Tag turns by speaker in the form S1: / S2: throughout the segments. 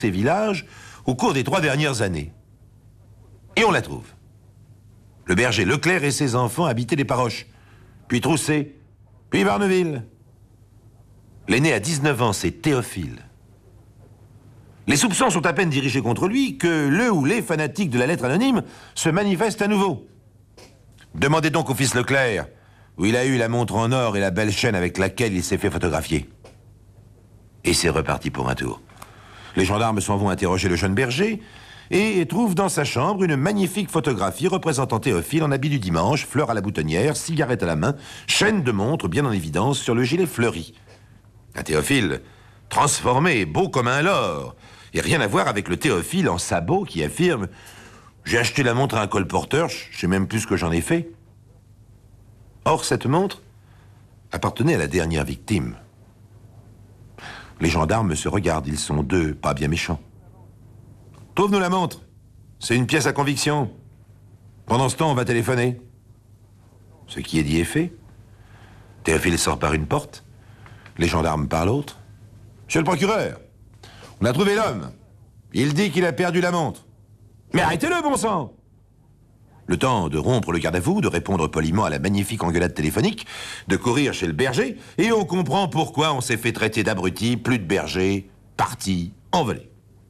S1: ces villages au cours des 3 dernières années. Et on la trouve. Le berger Leclerc et ses enfants habitaient les Paroches, puis Trousset, puis Barneville. L'aîné à 19 ans, c'est Théophile. Les soupçons sont à peine dirigés contre lui que le ou les fanatiques de la lettre anonyme se manifestent à nouveau. Demandez donc au fils Leclerc où il a eu la montre en or et la belle chaîne avec laquelle il s'est fait photographier. Et c'est reparti pour un tour. Les gendarmes s'en vont interroger le jeune berger et trouvent dans sa chambre une magnifique photographie représentant Théophile en habit du dimanche, fleur à la boutonnière, cigarette à la main, chaîne de montre bien en évidence sur le gilet fleuri. Un Théophile transformé et beau comme un lord, et rien à voir avec le Théophile en sabot qui affirme « J'ai acheté la montre à un colporteur, je sais même plus ce que j'en ai fait. » Or, cette montre appartenait à la dernière victime. Les gendarmes se regardent, ils sont deux, pas bien méchants. « Trouve-nous la montre, c'est une pièce à conviction. Pendant ce temps, on va téléphoner. » Ce qui est dit est fait. Théophile sort par une porte, les gendarmes par l'autre. « Monsieur le procureur, on a trouvé l'homme. Il dit qu'il a perdu la montre. » « Mais arrêtez-le, bon sang !» Le temps de rompre le garde-à-vous, de répondre poliment à la magnifique engueulade téléphonique, de courir chez le berger, et on comprend pourquoi on s'est fait traiter d'abruti, plus de berger, parti, envolé.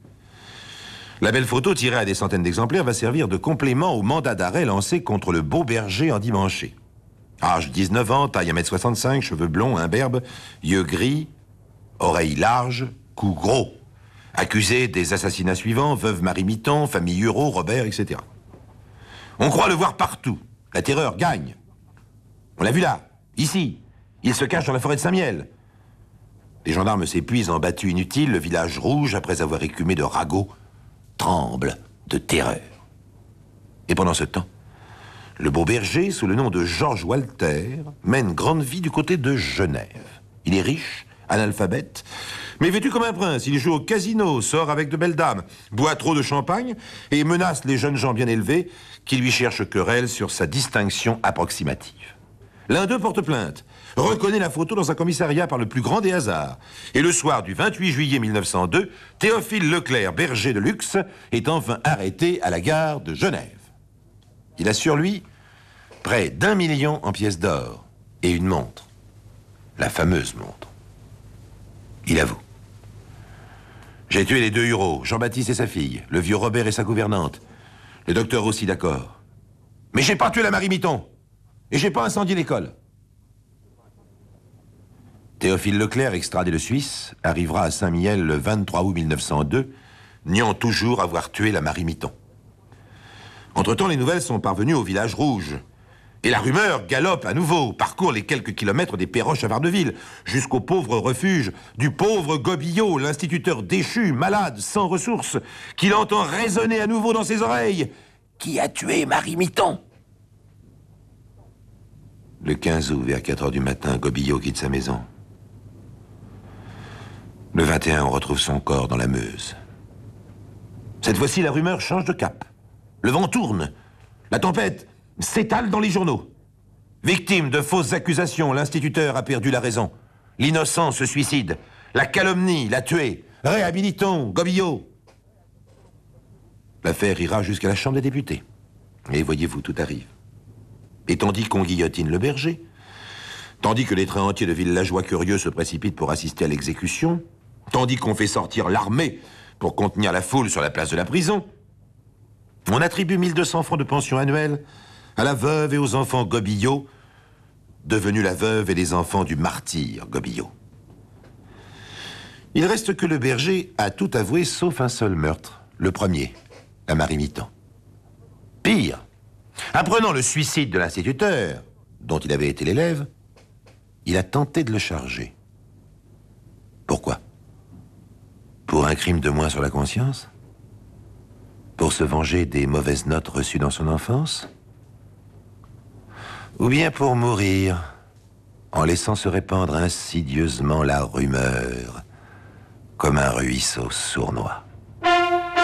S1: La belle photo, tirée à des centaines d'exemplaires, va servir de complément au mandat d'arrêt lancé contre le beau berger endimanché. Âge 19 ans, taille 1m65, cheveux blonds, imberbe, yeux gris, oreilles larges, cou gros. Accusé des assassinats suivants, veuve Marie Mitton, famille Hureau, Robert, etc. On croit le voir partout. La terreur gagne. On l'a vu là, ici. Il se cache dans la forêt de Saint-Miel. Les gendarmes s'épuisent en battue inutile. Le village rouge, après avoir écumé de ragots, tremble de terreur. Et pendant ce temps, le beau berger, sous le nom de Georges Walter, mène grande vie du côté de Genève. Il est riche, analphabète, mais vêtu comme un prince. Il joue au casino, sort avec de belles dames, boit trop de champagne et menace les jeunes gens bien élevés qui lui cherchent querelle sur sa distinction approximative. L'un d'eux porte plainte, reconnaît la photo dans un commissariat par le plus grand des hasards. Et le soir du 28 juillet 1902, Théophile Leclerc, berger de luxe, est enfin arrêté à la gare de Genève. Il a sur lui près d'1 million en pièces d'or et une montre, la fameuse montre. Il avoue. J'ai tué les 2 Hureaux, Jean-Baptiste et sa fille, le vieux Robert et sa gouvernante. Le docteur aussi d'accord. Mais j'ai pas tué la Marie Mitton. Et j'ai pas incendié l'école. Théophile Leclerc, extradé de Suisse, arrivera à Saint-Miel le 23 août 1902, niant toujours avoir tué la Marie Mitton. Entre-temps, les nouvelles sont parvenues au village rouge. Et la rumeur galope à nouveau, parcourt les quelques kilomètres des Perroches à Varneville, jusqu'au pauvre refuge du pauvre Gobillot, l'instituteur déchu, malade, sans ressources, qu'il entend résonner à nouveau dans ses oreilles. Qui a tué Marie Mitton? Le 15 août, vers 4 heures du matin, Gobillot quitte sa maison. Le 21, on retrouve son corps dans la Meuse. Cette fois-ci, la rumeur change de cap. Le vent tourne. La tempête s'étale dans les journaux. Victime de fausses accusations, l'instituteur a perdu la raison. L'innocent se suicide. La calomnie l'a tué. Réhabilitons Gobillot. L'affaire ira jusqu'à la Chambre des députés. Et voyez-vous, tout arrive. Et tandis qu'on guillotine le berger, tandis que les trains entiers de villageois curieux se précipitent pour assister à l'exécution, tandis qu'on fait sortir l'armée pour contenir la foule sur la place de la prison, on attribue 1200 francs de pension annuelle à la veuve et aux enfants Gobillot, devenus la veuve et les enfants du martyr Gobillot. Il reste que le berger a tout avoué sauf un seul meurtre, le premier, la Marie Mitton. Pire, apprenant le suicide de l'instituteur, dont il avait été l'élève, il a tenté de le charger. Pourquoi? Pour un crime de moins sur la conscience? Pour se venger des mauvaises notes reçues dans son enfance? Ou bien pour mourir en laissant se répandre insidieusement la rumeur comme un ruisseau sournois?